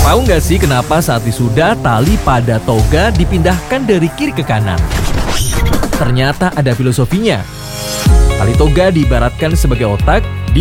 Tahu nggak sih kenapa saat wisuda tali pada toga dipindahkan dari kiri ke kanan? Ternyata ada filosofinya. Tali toga diibaratkan sebagai otak, di